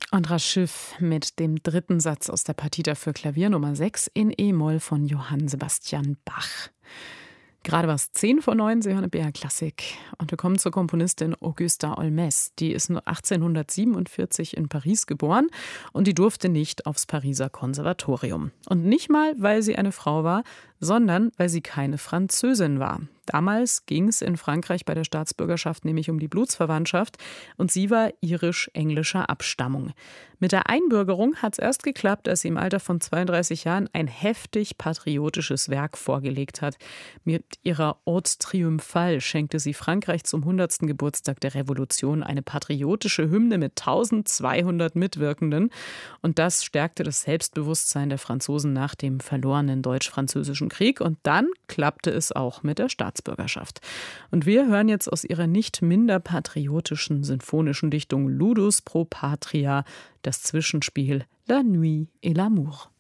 Andras Schiff mit dem dritten Satz aus der Partita für Klavier Nummer 6 in E-Moll von Johann Sebastian Bach. Gerade war es 10 vor 9, Sie hören BR Klassik. Und wir kommen zur Komponistin Augusta Olmès. Die ist 1847 in Paris geboren und die durfte nicht aufs Pariser Konservatorium. Und nicht mal, weil sie eine Frau war, sondern weil sie keine Französin war. Damals ging es in Frankreich bei der Staatsbürgerschaft nämlich um die Blutsverwandtschaft und sie war irisch-englischer Abstammung. Mit der Einbürgerung hat es erst geklappt, als sie im Alter von 32 Jahren ein heftig patriotisches Werk vorgelegt hat. Mit ihrer Ode Triomphale schenkte sie Frankreich zum 100. Geburtstag der Revolution eine patriotische Hymne mit 1200 Mitwirkenden. Und das stärkte das Selbstbewusstsein der Franzosen nach dem verlorenen Deutsch-Französischen Krieg. Und dann klappte es auch mit der Staatsbürgerschaft. Und wir hören jetzt aus ihrer nicht minder patriotischen sinfonischen Dichtung Ludus pro Patria das Zwischenspiel La Nuit et l'amour.